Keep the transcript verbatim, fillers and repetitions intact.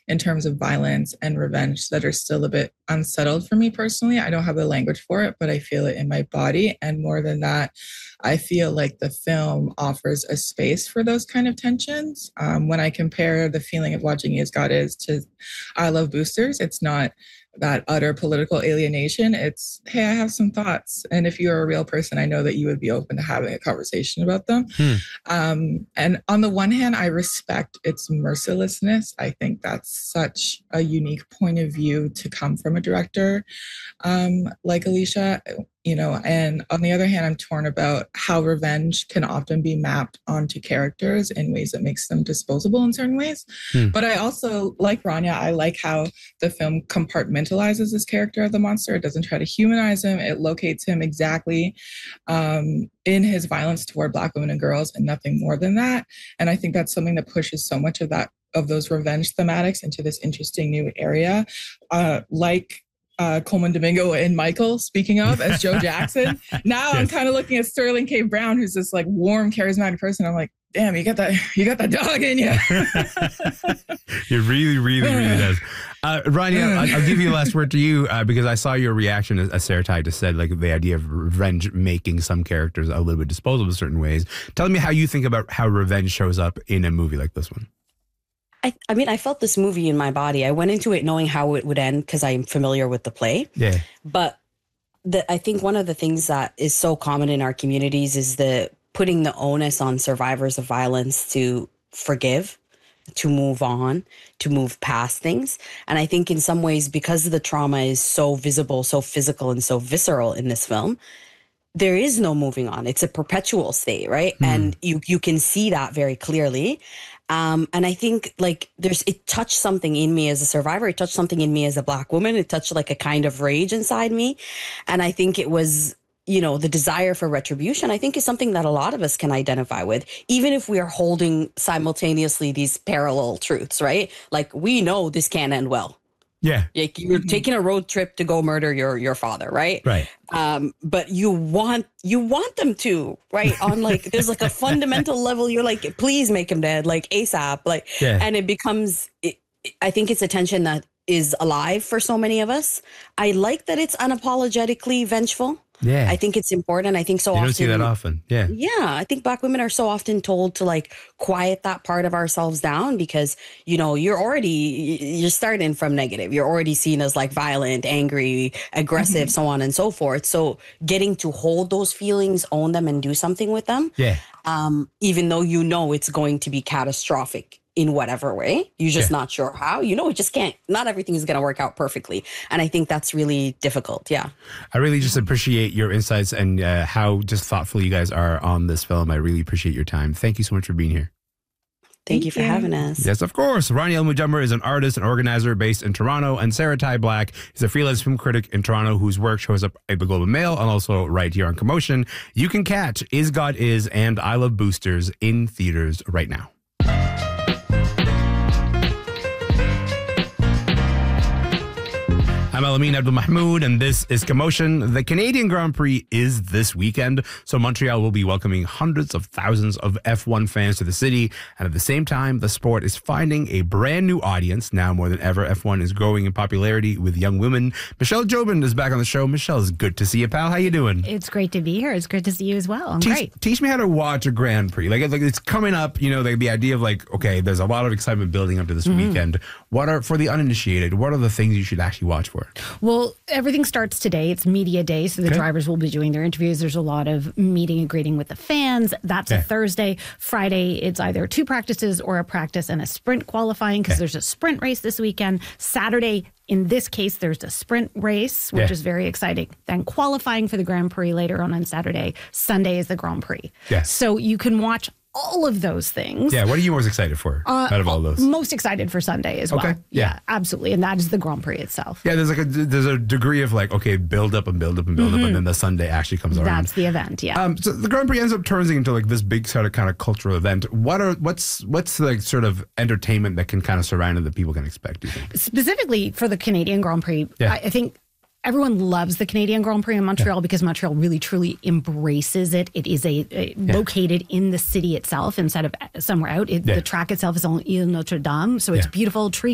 in terms of violence and revenge that are still a bit unsettled for me personally. I don't have the language for it, but I feel it in my body. And more than that, I feel like the film offers a space for those kind of tensions. Um, when I compare the feeling of watching Is God Is to I Love Boosters, it's not that utter political alienation. It's, hey, I have some thoughts. And if you're a real person, I know that you would be open to having a conversation about them. Hmm. Um, and on the one hand, I respect its mercilessness. I think that's such a unique point of view to come from a director um, like Alicia. You know, and on the other hand, I'm torn about how revenge can often be mapped onto characters in ways that makes them disposable in certain ways. Hmm. But I also, like Rania, I like how the film compartmentalizes this character of the monster. It doesn't try to humanize him. It locates him exactly um, in his violence toward Black women and girls and nothing more than that. And I think that's something that pushes so much of that, of those revenge thematics into this interesting new area. Uh, like, Uh, Coleman Domingo and Michael, speaking of, as Joe Jackson. Now yes. I'm kind of looking at Sterling K. Brown, who's this like warm, charismatic person. I'm like, damn, you got that, you got that dog in you. It really, really, really does. Uh, Rania, I'll, I'll give you the last word to you uh, because I saw your reaction, as, as Sarah Ty just said, like the idea of revenge making some characters a little bit disposable in certain ways. Tell me how you think about how revenge shows up in a movie like this one. I, I mean, I felt this movie in my body. I went into it knowing how it would end because I'm familiar with the play. Yeah. But the, I think one of the things that is so common in our communities is the putting the onus on survivors of violence to forgive, to move on, to move past things. And I think in some ways, because the trauma is so visible, so physical, and so visceral in this film, there is no moving on. It's a perpetual state, right? Mm. And you you can see that very clearly. Um, and I think like there's, it touched something in me as a survivor. It touched something in me as a Black woman. It touched like a kind of rage inside me. And I think it was, you know, the desire for retribution, I think is something that a lot of us can identify with, even if we are holding simultaneously these parallel truths, right? Like we know this can't end well. Yeah. Like you're mm-hmm. taking a road trip to go murder your your father, right? Right. Um, but you want you want them to, right? On like there's like a fundamental level, you're like, please make him dead, like ASAP. Like yeah. And it becomes it, I think it's a tension that is alive for so many of us. I like that it's unapologetically vengeful. Yeah. I think it's important. I think so you often. You don't see that often. Yeah. Yeah. I think Black women are so often told to like quiet that part of ourselves down because, you know, you're already, you're starting from negative. You're already seen as like violent, angry, aggressive, mm-hmm. so on and so forth. So getting to hold those feelings, own them and do something with them. Yeah. Um, even though you know it's going to be catastrophic in whatever way, you're just yeah. not sure how, you know, it just can't, not everything is going to work out perfectly. And I think that's really difficult. Yeah. I really just appreciate your insights and uh, how just thoughtful you guys are on this film. I really appreciate your time. Thank you so much for being here. Thank, Thank you for you. having us. Yes, of course. Rania Al-Mujammer is an artist and organizer based in Toronto, and Sarah Ty Black is a freelance film critic in Toronto whose work shows up at the Globe and Mail and also right here on Commotion. You can catch Is God Is and I Love Boosters in theaters right now. I'm Alameen Abdul-Mahmoud, and this is Commotion. The Canadian Grand Prix is this weekend, so Montreal will be welcoming hundreds of thousands of F one fans to the city, and at the same time, the sport is finding a brand new audience. Now more than ever, F one is growing in popularity with young women. Michelle Jobin is back on the show. Michelle, it's good to see you, pal. How you doing? It's great to be here. It's good to see you as well. I'm teach, great. Teach me how to watch a Grand Prix. Like, like it's coming up, you know, like the idea of like, okay, there's a lot of excitement building up to this mm-hmm. weekend. What are, for the uninitiated, what are the things you should actually watch for? Well, everything starts today. It's media day, so the okay. drivers will be doing their interviews. There's a lot of meeting and greeting with the fans. That's okay. a Thursday. Friday, it's either two practices or a practice and a sprint qualifying because okay. there's a sprint race this weekend. Saturday, in this case, there's a sprint race, which yeah. is very exciting. Then qualifying for the Grand Prix later on on Saturday. Sunday is the Grand Prix. Yes. So you can watch all of those things. Yeah, what are you most excited for uh, out of all those? Most excited for Sunday as okay. well. Yeah. yeah, absolutely. And that is the Grand Prix itself. Yeah, there's like a there's a degree of like, okay, build up and build up and build mm-hmm. up, and then the Sunday actually comes around. That's the event, yeah. Um, so the Grand Prix ends up turning into like this big sort of kind of cultural event. What are what's what's the sort of entertainment that can kind of surround it that people can expect, do you think? Specifically for the Canadian Grand Prix, yeah. I, I think everyone loves the Canadian Grand Prix in Montreal yeah. because Montreal really, truly embraces it. It is a, a yeah. located in the city itself instead of somewhere out. It, yeah. The track itself is on Ile Notre Dame, so it's yeah. beautiful. Tree